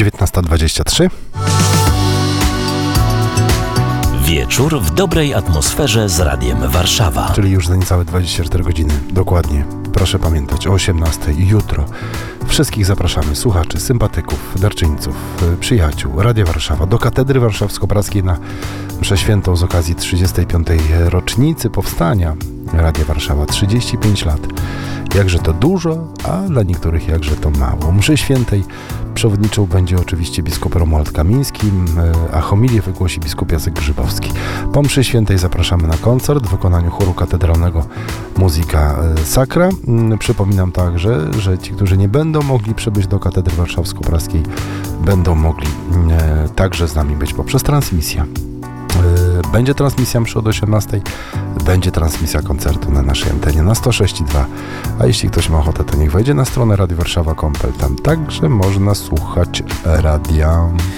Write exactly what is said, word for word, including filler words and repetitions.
dziewiętnasta dwadzieścia trzy. Wieczór w dobrej atmosferze z Radiem Warszawa. Czyli już za niecałe dwadzieścia cztery godziny. Dokładnie. Proszę pamiętać, o osiemnastej jutro. Wszystkich zapraszamy, słuchaczy, sympatyków, darczyńców, przyjaciół Radia Warszawa do Katedry Warszawsko-Praskiej na mszę świętą z okazji trzydziestej piątej rocznicy powstania Radia Warszawa. trzydzieści pięć lat. Jakże to dużo, a dla niektórych jakże to mało. Mszy świętej przewodniczył będzie oczywiście biskup Romuald Kamiński, a homilię wygłosi biskup Jacek Grzybowski. Po mszy świętej zapraszamy na koncert w wykonaniu chóru katedralnego Muzyka Sacra. Przypominam także, że ci, którzy nie będą mogli przybyć do Katedry Warszawsko-Praskiej, będą mogli także z nami być poprzez transmisję. Będzie transmisja mszy od osiemnastej, będzie transmisja koncertu na naszej antenie na sto sześć i dwa. A jeśli ktoś ma ochotę, to niech wejdzie na stronę radio warszawa kropka com. Tam także można słuchać radia.